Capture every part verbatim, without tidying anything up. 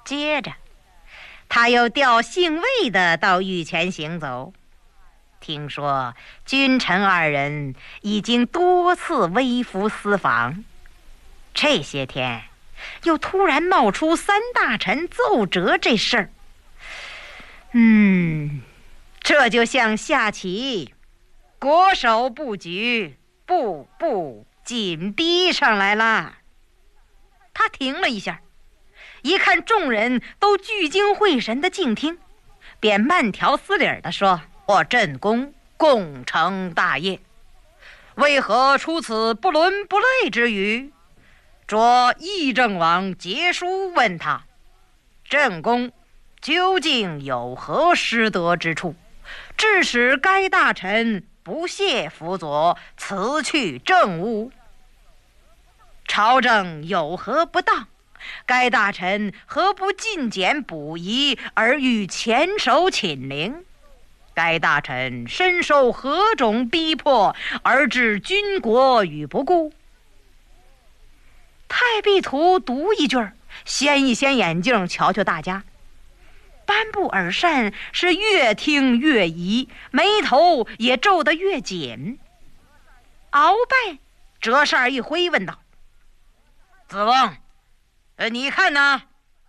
接着他又调姓魏的到御前行走，听说君臣二人已经多次微服私访，这些天又突然冒出三大臣奏折这事儿，嗯，这就像下棋，国手布局，步步紧逼上来了。他停了一下，一看众人都聚精会神的静听，便慢条斯理地说：我朕公共成大业，为何出此不伦不类之语？着议政王节书问他，朕公究竟有何失德之处，致使该大臣不屑辅佐，辞去政务？朝政有何不当？该大臣何不尽简补遗，而欲前手请灵？该大臣深受何种逼迫，而置军国于不顾？太壁图读一句，掀一掀眼镜，瞧瞧大家。班布尔善是越听越疑，眉头也皱得越紧。鳌拜折扇一挥，问道：子翁，呃，你看呢？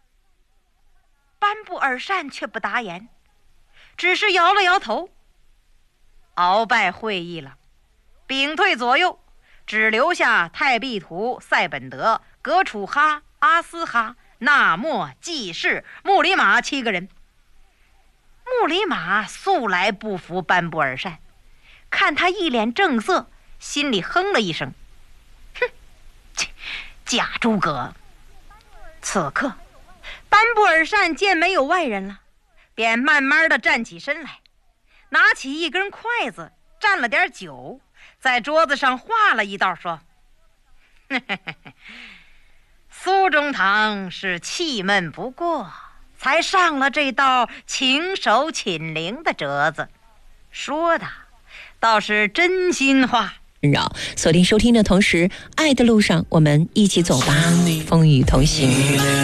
班布尔善却不答言，只是摇了摇头。鳌拜会意了，屏退左右，只留下太壁图、塞本德、格楚哈、阿斯哈、纳莫、季氏、穆里马七个人。穆里马素来不服班布尔善，看他一脸正色，心里哼了一声，哼，假诸葛。此刻班布尔善见没有外人了，便慢慢地站起身来，拿起一根筷子，蘸了点酒，在桌子上画了一道，说：苏中堂是气闷不过，才上了这道请手请灵的折子，说的倒是真心话。 扰锁定收听的同时，爱的路上我们一起走吧，风雨同行。